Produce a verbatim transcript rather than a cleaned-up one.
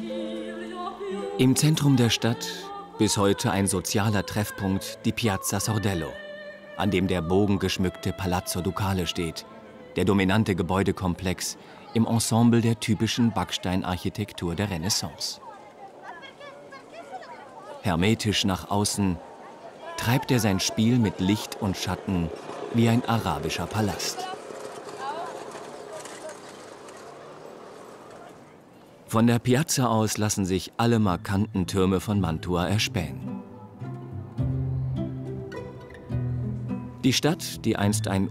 Im Zentrum der Stadt bis heute ein sozialer Treffpunkt, die Piazza Sordello, an dem der bogengeschmückte Palazzo Ducale steht, der dominante Gebäudekomplex im Ensemble der typischen Backsteinarchitektur der Renaissance. Hermetisch nach außen treibt er sein Spiel mit Licht und Schatten wie ein arabischer Palast. Von der Piazza aus lassen sich alle markanten Türme von Mantua erspähen. Die Stadt, die einst ein